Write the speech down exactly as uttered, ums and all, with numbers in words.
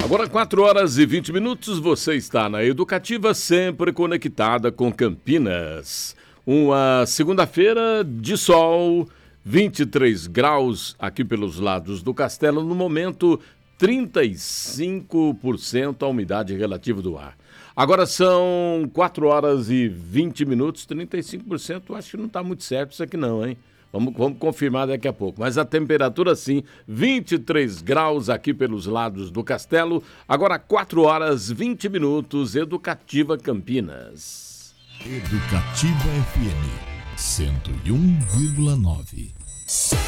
Agora quatro horas e vinte minutos, você está na Educativa, sempre conectada com Campinas. Uma segunda-feira de sol, vinte e três graus aqui pelos lados do Castelo, no momento trinta e cinco por cento a umidade relativa do ar. Agora são quatro horas e vinte minutos, trinta e cinco por cento, acho que não está muito certo isso aqui não, hein? Vamos, vamos confirmar daqui a pouco. Mas a temperatura, sim, vinte e três graus aqui pelos lados do Castelo. Agora quatro horas e vinte minutos, Educativa Campinas. Educativa F M, cento e um vírgula nove.